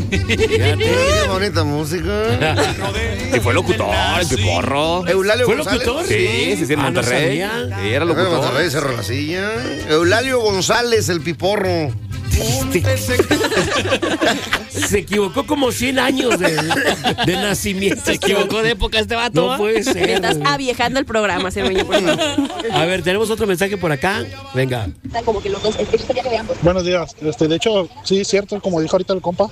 Fíjate, qué bonita música. Y fue locutor, el Piporro. Eulalio ¿Fue González. locutor? Sí, en Monterrey. No Sí, era locutor. Monterrey, Cerro la Silla. Eulalio González, el Piporro. Se equivocó como 100 años de nacimiento. Se equivocó de época este vato. No puede ser. Estás aviejando el programa, Cermeño, por favor. A ver, tenemos otro mensaje por acá. Venga. Buenos días. De hecho, sí, es cierto, como dijo ahorita el compa.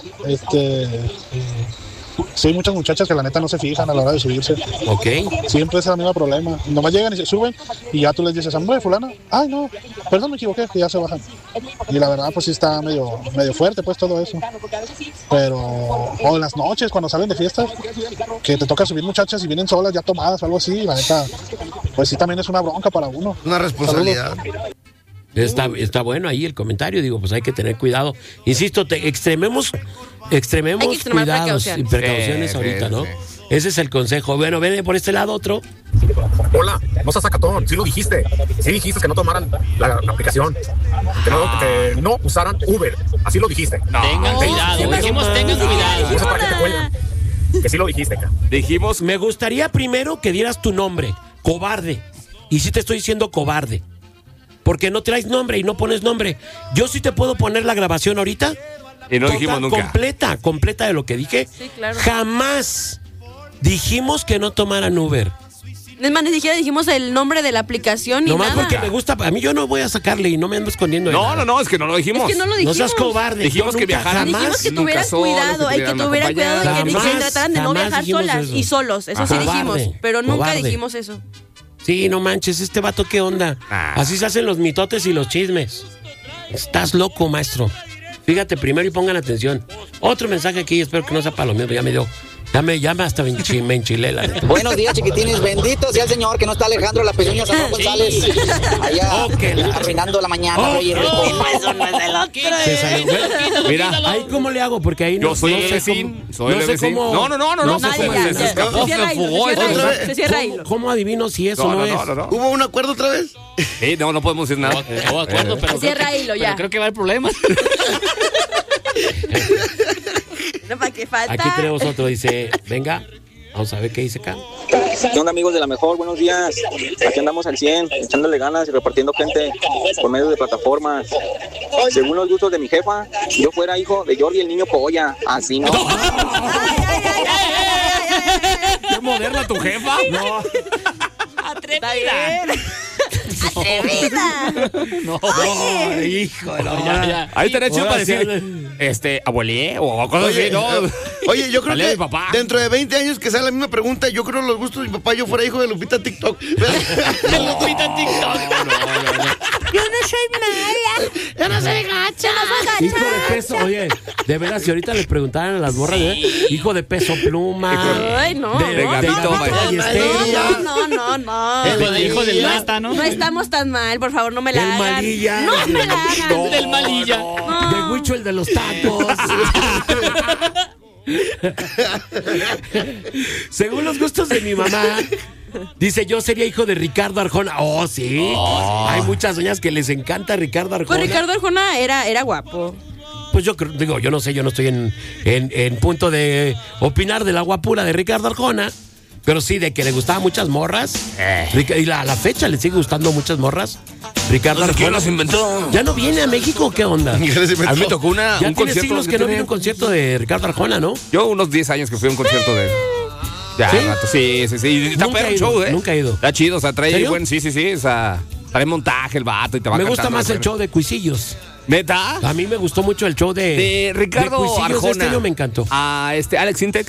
Sí, hay muchas muchachas que la neta no se fijan a la hora de subirse. Ok. Siempre es el mismo problema. Nomás llegan y se suben y ya tú les dices, hombre, fulana, ay no, perdón, me equivoqué, que ya se bajan. Y la verdad, pues sí está medio fuerte, pues todo eso. Pero, o en las noches, cuando salen de fiestas, que te toca subir muchachas y vienen solas, ya tomadas o algo así, la neta, pues sí también es una bronca para uno. Una responsabilidad. Está bueno ahí el comentario, digo, pues hay que tener cuidado. Insisto, extrememos cuidados y precauciones ahorita, ¿no? Ese es el consejo. Bueno, ven por este lado otro. Hola, no seas sacatón, sí lo dijiste. Sí dijiste que no tomaran la aplicación. Que no usaran Uber. Así lo dijiste. Tengan cuidado, dijimos tengan cuidado. No sé para qué te cuelgan. Que sí lo dijiste, Dijimos, me gustaría primero que dieras tu nombre, cobarde. Y sí te estoy diciendo cobarde. Porque no traes nombre y no pones nombre. Yo sí te puedo poner la grabación ahorita. Y no dijimos nunca. Completa de lo que dije. Sí, claro. Jamás dijimos que no tomaran Uber. Es más, ni siquiera dijimos el nombre de la aplicación ni Nomás nada. porque me gusta. A mí yo no voy a sacarle y no me ando escondiendo de nada. No, es que no lo dijimos. Es que no lo dijimos. No seas cobarde. Dijimos Yo que nunca, viajaran. Dijimos que tuvieran cuidado, que tuvieran cuidado y que trataran de no viajar solas y solos. Eso sí dijimos, pero nunca dijimos eso. Sí, no manches, este vato, ¿qué onda? Así se hacen los mitotes y los chismes. Estás loco, maestro. Fíjate primero y pongan atención. Otro mensaje aquí, espero que no sea palomero, ya me dio. Ya me hasta me enchilé, la neta. Buenos días, chiquitines. Bendito sea el Señor que no está Alejandro La Pezuña San González. Allá arruinando la mañana. Oye, rico. Eso no es el otro. Se salió. Mira, ahí cómo le hago, porque ahí yo soy el vecino. Soy el vecino. No. Se cierra hilo. ¿Cómo adivino si eso no es? ¿Hubo un acuerdo otra vez? Sí, no podemos decir nada. No acuerdo, pero cierra hilo ya. Pero creo que va a haber problemas. No, ¿para qué falta? Aquí tenemos otro, dice, venga, vamos a ver qué dice acá. ¿Qué onda, amigos de La Mejor? Buenos días. Aquí andamos al 100, echándole ganas y repartiendo gente por medio de plataformas. Según los gustos de mi jefa, yo fuera hijo de Jordi el niño polla. Así no. ¿Qué moderna tu jefa? No. Atrevida. No, hijo de la ya. Ahí tenés chido para decir, abuelé o cosas así, ¿no? Oye, yo creo Dale a que mi papá. dentro de 20 años que sea la misma pregunta, yo creo los gustos de mi papá, yo fuera hijo de Lupita TikTok. Lupita TikTok. Yo no soy mala. Yo no soy gacha. Hijo de peso, oye, de veras, si ahorita le preguntaran a las morras, hijo de peso pluma. Ay, no. De gatito, No. Hijo del mata, ¿no? No estamos tan mal, por favor, no me la El hagan. malilla. No me la hagan. Del malilla. De Huicho, el de los tacos. Según los gustos de mi mamá, dice, yo sería hijo de Ricardo Arjona. Oh, sí. Hay muchas doñas que les encanta Ricardo Arjona. Pues Ricardo Arjona era guapo. Pues yo digo, yo no sé, yo no estoy en punto de opinar de la guapura de Ricardo Arjona. Pero sí, de que le gustaban muchas morras. Y a la fecha le sigue gustando muchas morras. Ricardo Arjona. ¿Quién los inventó? ¿Ya no viene a México? ¿Qué onda? A mí me tocó un tiene concierto. siglos que no viene un concierto de Ricardo Arjona, ¿no? Yo unos 10 años que fui a un concierto de... Ya, ¿Sí? rato. Sí. Está Nunca perro he el show, ido, nunca he ido. Está chido, o sea, trae ¿Serio? buen... Sí. O sea, trae montaje el vato y te va Me gusta cantando, más el show de Cuisillos. ¿Neta? A mí me gustó mucho el show De Ricardo de Cuisillos. Arjona. Este año me encantó. A Alex Intec.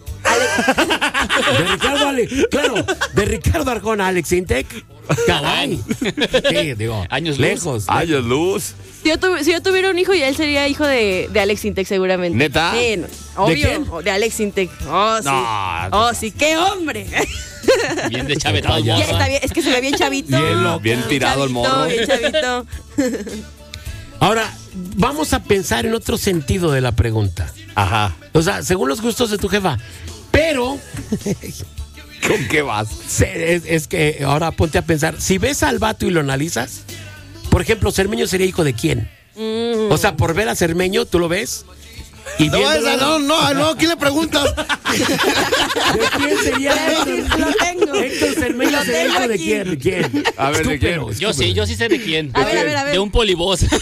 De Ricardo Arjona, Alex Intec. Caray. Sí, digo, Años lejos. Años luz. Si yo tuviera un hijo, y él sería hijo de Alex Intec seguramente. ¿Neta? Sí, obvio. ¿De quién? De Alex Intec. Oh, sí. No, sí, qué hombre. Bien de chavetado. Ya está bien, es que se ve bien chavito. Bien tirado el morro. Bien chavito. Ahora, vamos a pensar en otro sentido de la pregunta. Ajá. O sea, según los gustos de tu jefa. Pero ¿Con qué vas? es que ahora ponte a pensar, si ves al vato y lo analizas, por ejemplo, Cermeño sería hijo de quién. O sea, por ver a Cermeño, ¿tú lo ves? Y no, ¿quién le preguntas? ¿De quién sería Héctor? Lo tengo. Héctor Cermeño sería hijo de aquí. quién, ¿de quién? A ver, ¿de quién? Yo sí sé de quién. A ver. De un polivoz. De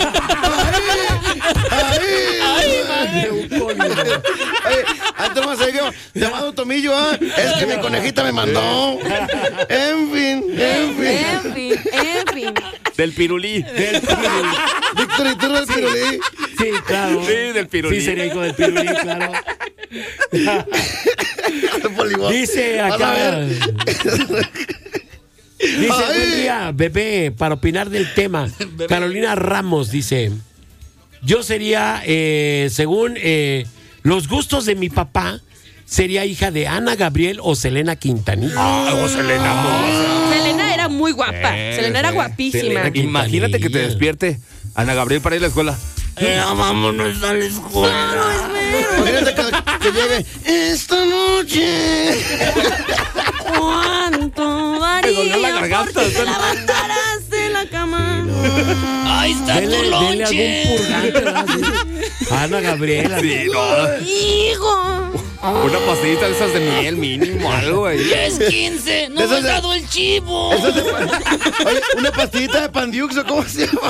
un polvo. Antes más llamado Tomillo, es que mi conejita me mandó. En fin. Del pirulí. Víctor Iturra del pirulí. Sí, claro. Sí, del pirulí. Sí, sería hijo del pirulí, claro. Dice A acá. ver. Dice, Ay. buen día, bebé, para opinar del tema. Carolina Ramos dice, yo sería, según los gustos de mi papá, sería hija de Ana Gabriel o Selena Quintanilla. O Selena. Selena era muy guapa. Selena era guapísima. Selena. Imagínate que te despierte Ana Gabriel para ir a la escuela. Vámonos a la escuela. Imagínate que llegue esta noche. ¿Cuánto Me dolió la daría garganta, porque te suena. levantaras de la cama? Ahí está tu Dele lonche. algún purgante, ¿verdad? Sí. Ana Gabriela. Sí, no. Hijo. Una pastillita de esas de miel mínimo, algo ahí. 10-15. No me Esas has de- dado el chivo. Oye, una pastillita de Pandiux, ¿o cómo se llama?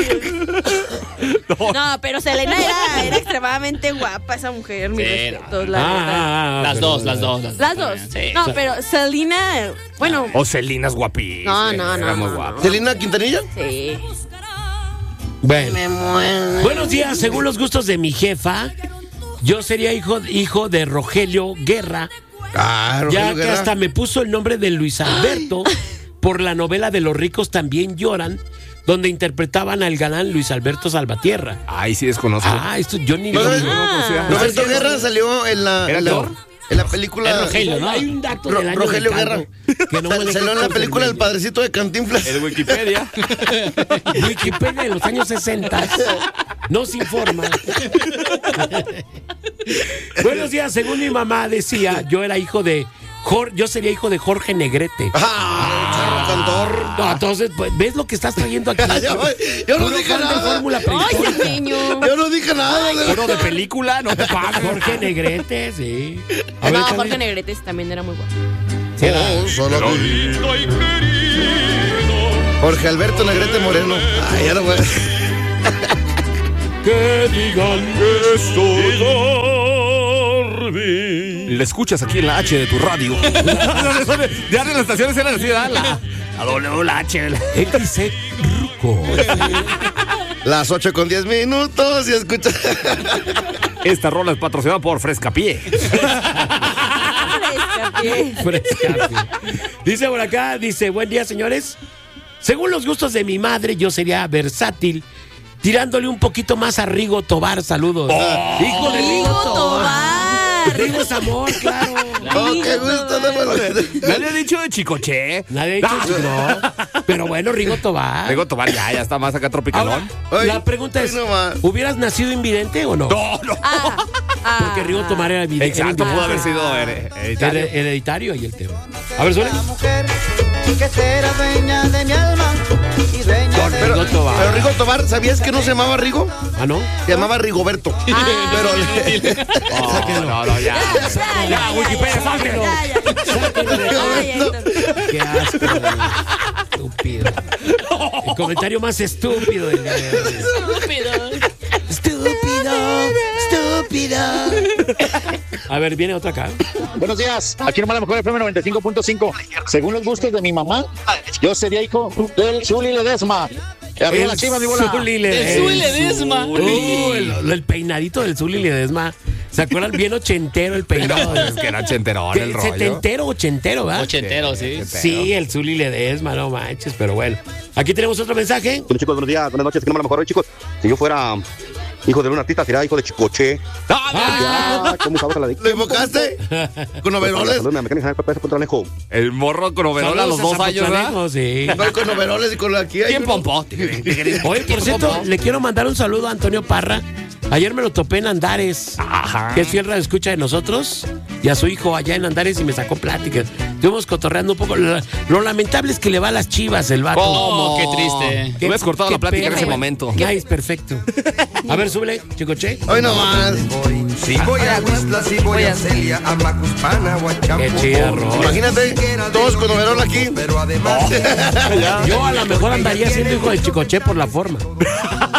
No, pero Selena era extremadamente guapa esa mujer, mi Sí, respeto, la verdad. Las dos. Las dos. Sí. No, pero Selena, bueno, O Selena es guapísima. No. Era muy guapa. ¿Selena Quintanilla? sí. Bueno. Buenos días, según los gustos de mi jefa, yo sería hijo de Rogelio Guerra, Claro, ya que hasta me puso el nombre de Luis Alberto por la novela de Los ricos también lloran, donde interpretaban al galán Luis Alberto Salvatierra. Ay, sí desconozco. Esto yo ni ¿No lo sabes? Roberto sé. Guerra salió en la... ¿Era actor? En la película... Es Rogelio, ¿no? Hay un dato del año Rogelio del caldo Guerra. que no maneja Salió en la Héctor película El Cermeño. Padrecito de Cantinflas. El Wikipedia. Wikipedia de los años 60 nos informa. Buenos días, según mi mamá decía, yo sería hijo de Jorge Negrete. Charro cantor. No, entonces, pues, ¿ves lo que estás trayendo aquí? Yo no Puro dije fan de nada. fórmula Ay, prehistórica. ese niño. Yo no dije nada. Uno de película, no te pago. Jorge Negrete, sí. A ver, No, échale. Jorge Negrete también era muy guapo. Sí, era. Jorge Alberto Negrete Moreno. Ay, ya no voy. Que digan que estoy dormido. La escuchas aquí en la H de tu radio. Ya de las estaciones eran así, ¿verdad? La W, la H. XC Ruco. Las 8:10 y escucha. Esta rola es patrocinada por Frescapié. Frescapié. Dice por acá, buen día, señores. Según los gustos de mi madre, yo sería versátil, tirándole un poquito más a Rigo Tobar. Saludos. Hijo de Rigo Tobar. Rigo es amor, claro. Oh, qué gusto. Nadie ha dicho de Chicoche. Nadie ha dicho no. Pero bueno, Rigo Tobar. Rigo Tobar ya está más acá tropicalón. Ahora, la pregunta es, ¿hubieras nacido invidente o no? No. Porque Rigo Tobar era evidente. Exacto, pudo haber sido hereditario. Hereditario y el tema. A ver, suena. Que será dueña de mi alma y dueña de Rigo Tobar. Pero Rigo Tobar, ¿sabías que no se llamaba Rigo? ¿Ah, no? Se llamaba Rigoberto. Pero No, ya. Ya, Wikipedia, sáquenlo. Qué asco. Estúpido. El comentario más estúpido del día de hoy. Estúpido. A ver, viene otra acá. Buenos días, aquí nomás la mejor FM 95.5. Según los gustos de mi mamá, yo sería hijo del Zuli Ledesma. Arriba la Chivas, mi bola. Zuli Ledesma. El peinadito del Zuli Ledesma. ¿Se acuerdan? Bien ochentero el peinado. Es que era ochenterón el rollo. Setentero, ochentero, ¿verdad? Ochentero, sí. Sí, el Zuli Ledesma, no manches, pero bueno. Aquí tenemos otro mensaje. Bueno, chicos, buenos días, buenas noches. Que no me la mejor hoy, chicos. Si yo fuera hijo de un artista, sería hijo de Chicoche. ¿Cómo sabes la de? ¿Lo invocaste? Con overoles. El morro con overoles a los 2 años, ¿verdad? Sí. Con overoles y con aquí. Bien pompó. Oye, por cierto, le quiero mandar un saludo a Antonio Parra. Ayer me lo topé en Andares, que es fiel radioescucha de nosotros. y a su hijo allá en Andares y me sacó pláticas. Estuvimos cotorreando un poco. Lo lamentable es que le va a las Chivas el vato. ¿Cómo? Qué triste. Me hubieras cortado la plática en ese momento. Nice, perfecto. A ver, súbele, Chicoche. Hoy no más. Si voy a Huistla, si voy a Celia, a Macuspana o a Champotón. Qué chierro. Imagínate, todos con overol aquí. Pero además... Yo a lo mejor andaría siendo hijo de Chicoche por la forma.